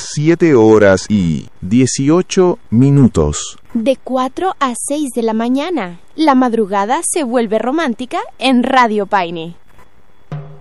7:18. De 4 a 6 de la mañana. La madrugada se vuelve romántica en Radio Paine.